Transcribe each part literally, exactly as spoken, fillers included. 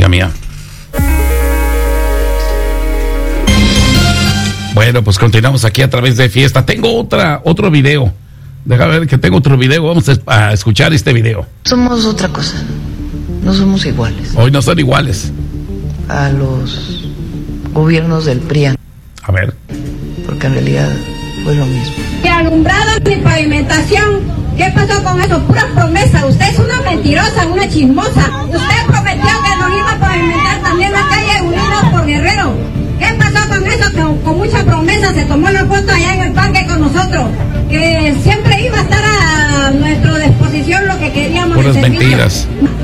mía. Bueno, pues continuamos aquí a través de Fiesta. Tengo otra, otro video. Déjame ver que tengo otro video. Vamos a, a escuchar este video. Somos otra cosa. No somos iguales. Hoy no son iguales. A los gobiernos del P R I A N. A ver. Porque en realidad fue lo mismo. Ni alumbrado ni pavimentación. ¿Qué pasó con eso? Pura promesa. Usted es una mentirosa, una chismosa. Usted prometió que nos iba a pavimentar también la calle Unidos por Guerrero. ¿Qué pasó con eso? Que con mucha promesa se tomó la foto allá en el parque con nosotros. Que siempre iba a estar a nuestra disposición lo que queríamos. Puras mentiras.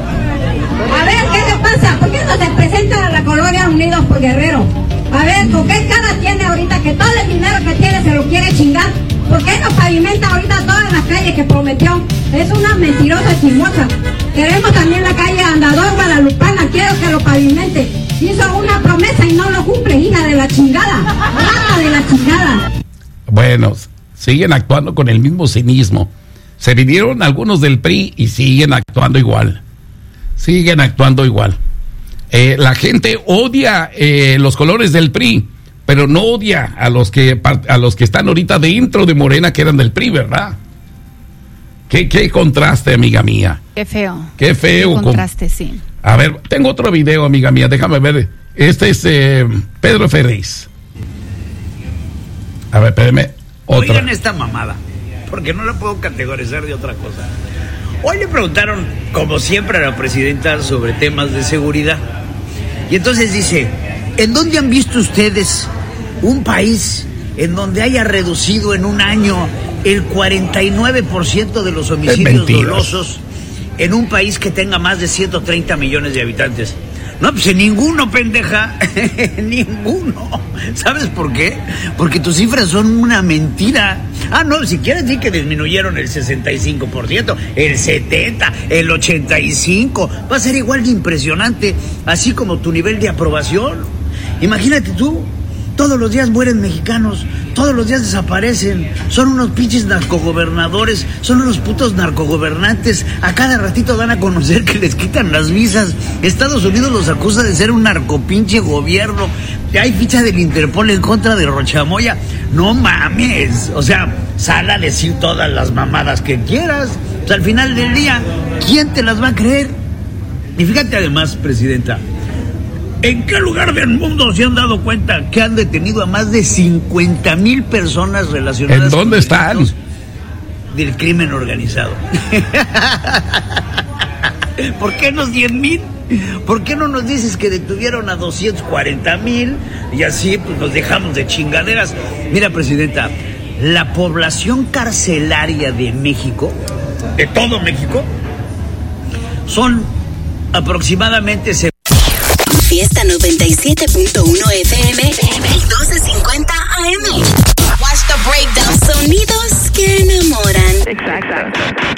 A ver, ¿qué le pasa? ¿Por qué no se presenta a la colonia Unidos por Guerrero? A ver, ¿con qué cara tiene ahorita que todo el dinero que tiene se lo quiere chingar? ¿Por qué no pavimenta ahorita todas las calles que prometió? Es una mentirosa chismosa. Queremos también la calle Andador Guadalupana, quiero que lo pavimente. Hizo una promesa y no lo cumple, hija de la chingada. Rata de la chingada. Bueno, siguen actuando con el mismo cinismo. Se vinieron algunos del P R I y siguen actuando igual. Siguen actuando igual. Eh, la gente odia eh, los colores del P R I, pero no odia a los que a los que están ahorita dentro de Morena, que eran del P R I, ¿verdad? Qué, qué contraste, amiga mía. Qué feo. Qué feo. Qué contraste, sí. A ver, tengo otro video, amiga mía, déjame ver. Este es eh, Pedro Ferriz. A ver, espérame. Otra. Oigan esta mamada, porque no la puedo categorizar de otra cosa. Hoy le preguntaron, como siempre, a la presidenta sobre temas de seguridad. Y entonces dice, ¿en dónde han visto ustedes un país en donde haya reducido en un año el cuarenta y nueve por ciento de los homicidios dolosos en un país que tenga más de ciento treinta millones de habitantes? No, pues en ninguno, pendeja, ninguno. ¿Sabes por qué? Porque tus cifras son una mentira. Ah, no, si quieres decir que disminuyeron el sesenta y cinco por ciento, el setenta por ciento, el ochenta y cinco por ciento, va a ser igual de impresionante, así como tu nivel de aprobación. Imagínate tú, todos los días mueren mexicanos, todos los días desaparecen, son unos pinches narcogobernadores, son unos putos narcogobernantes, a cada ratito dan a conocer que les quitan las visas, Estados Unidos los acusa de ser un narcopinche gobierno, hay ficha del Interpol en contra de Rochamoya, no mames, o sea, sal a decir todas las mamadas que quieras, pues al final del día, ¿quién te las va a creer? Y fíjate además, presidenta, ¿en qué lugar del mundo se han dado cuenta que han detenido a más de cincuenta mil personas relacionadas? ¿En dónde están? Del crimen organizado. ¿Por qué no cien mil? ¿Por qué no nos dices que detuvieron a doscientos cuarenta mil y así pues nos dejamos de chingaderas? Mira, presidenta, la población carcelaria de México, de todo México, son aproximadamente... Fiesta noventa y siete punto uno F M